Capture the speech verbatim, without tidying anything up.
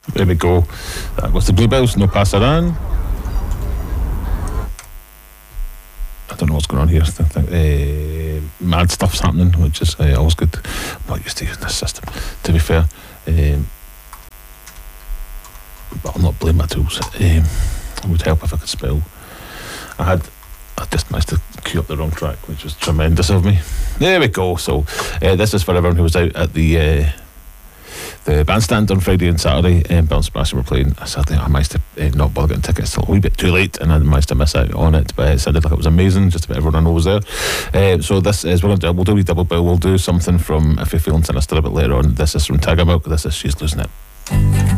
There we go. That was the Bluebells, No Passer On. I don't know what's going on here. I think, uh, mad stuff's happening, which is uh, always good. I'm not used to using this system, to be fair. Um, but I'll not blame my tools. Um, it would help if I could spell. I had, I just managed to queue up the wrong track, which was tremendous of me. There we go. So uh, this is for everyone who was out at the uh, the bandstand on Friday and Saturday. Um, Bill and Sebastian were playing. Saturday I managed to uh, not bother getting tickets till a wee bit too late, and I managed to miss out on it. But it sounded like it was amazing. Just about everyone I know was there. Uh, so this is we're going to do. We'll do a wee double bill. We'll do something from If You're Feeling Sinister a bit later on. This is from Tiger Milk. This is She's Losing It.